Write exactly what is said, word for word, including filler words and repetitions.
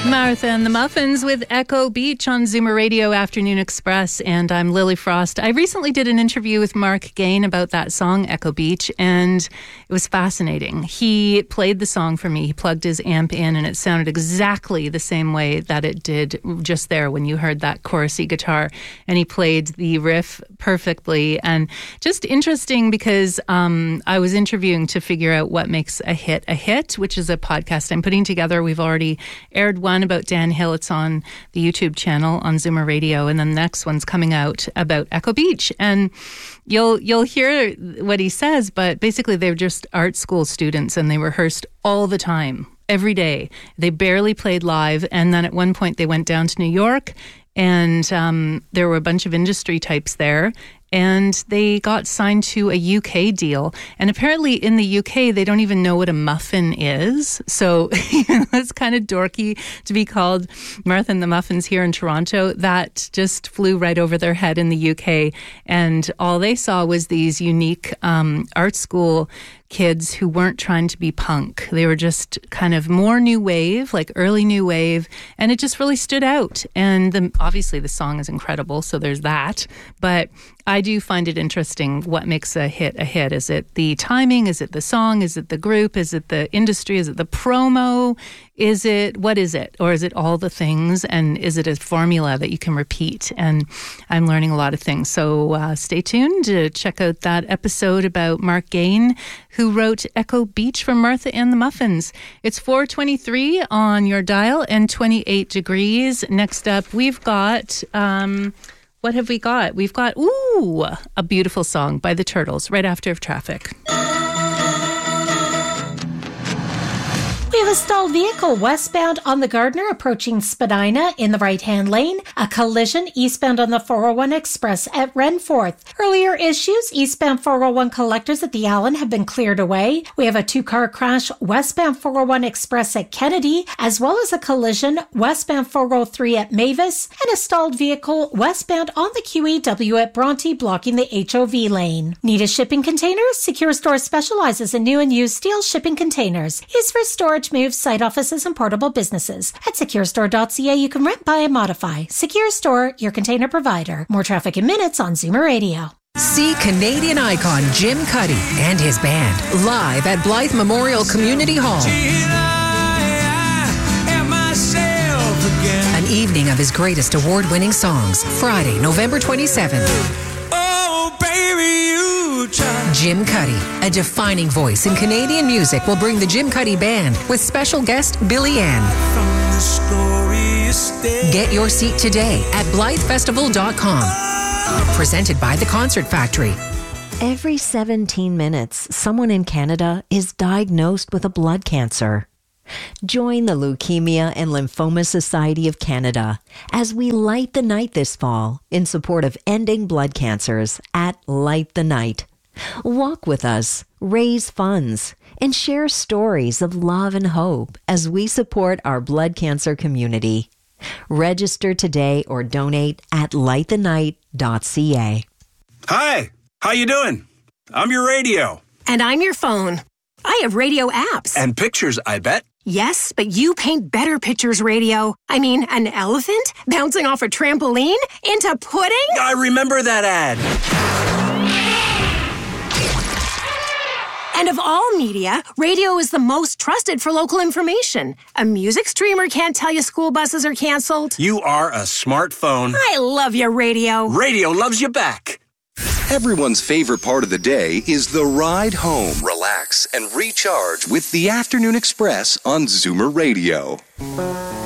Martha and the Muffins with Echo Beach on Zoomer Radio Afternoon Express, and I'm Lily Frost. I recently did an interview with Mark Gain about that song, Echo Beach, and it was fascinating. He played the song for me. He plugged his amp in, and it sounded exactly the same way that it did just there when you heard that chorusy guitar, and he played the riff perfectly. And just interesting because um, I was interviewing to figure out what makes a hit a hit, which is a podcast I'm putting together. We've already aired one about Dan Hill. It's on the YouTube channel on Zoomer Radio, and then the next one's coming out about Echo Beach. And you'll you'll hear what he says, but basically they're just art school students, and they rehearsed all the time, every day. They barely played live, and then at one point they went down to New York, and um, there were a bunch of industry types there, and they got signed to a U K deal. And apparently in the U K, they don't even know what a muffin is. So it's kind of dorky to be called Martha and the Muffins here in Toronto. That just flew right over their head in the U K. And all they saw was these unique um, art school kids who weren't trying to be punk. They were just kind of more new wave, like early new wave. And it just really stood out. And the, obviously the song is incredible, so there's that. But I do find it interesting what makes a hit a hit. Is it the timing? Is it the song? Is it the group? Is it the industry? Is it the promo? Is it, what is it? Or is it all the things? And is it a formula that you can repeat? And I'm learning a lot of things. So uh, stay tuned to check out that episode about Mark Gain, who wrote Echo Beach for Martha and the Muffins. It's four twenty-three on your dial and twenty-eight degrees. Next up, we've got... Um, What have we got? We've got, ooh, a beautiful song by the Turtles right after Traffic. We have a stalled vehicle westbound on the Gardiner approaching Spadina in the right-hand lane. A collision eastbound on the four oh one Express at Renforth. Earlier issues, eastbound four oh one collectors at the Allen have been cleared away. We have a two-car crash westbound four oh one Express at Kennedy, as well as a collision westbound four oh three at Mavis, and a stalled vehicle westbound on the Q E W at Bronte blocking the H O V lane. Need a shipping container? Secure Store specializes in new and used steel shipping containers. Used for storage moves, site offices, and portable businesses. At secure store dot c a, you can rent, buy, and modify. Secure Store, your container provider. More traffic in minutes on Zoomer Radio. See Canadian icon Jim Cuddy and his band live at Blythe Memorial Community Hall. An evening of his greatest award-winning songs. Friday, November twenty-seventh. Jim Cuddy, a defining voice in Canadian music, will bring the Jim Cuddy Band with special guest Billy Ann. Get your seat today at blythe festival dot com. Presented by the Concert Factory. Every seventeen minutes, someone in Canada is diagnosed with a blood cancer. Join the Leukemia and Lymphoma Society of Canada as we light the night this fall in support of ending blood cancers at Light the Night. Walk with us, raise funds, and share stories of love and hope as we support our blood cancer community. Register today or donate at light the night dot c a. Hi, how you doing? I'm your radio. And I'm your phone. I have radio apps. And pictures, I bet. Yes, but you paint better pictures, radio. I mean, an elephant bouncing off a trampoline into pudding? I remember that ad. And of all media, radio is the most trusted for local information. A music streamer can't tell you school buses are canceled. You are a smartphone. I love you, radio. Radio loves you back. Everyone's favorite part of the day is the ride home. Relax and recharge with the Afternoon Express on Zoomer Radio.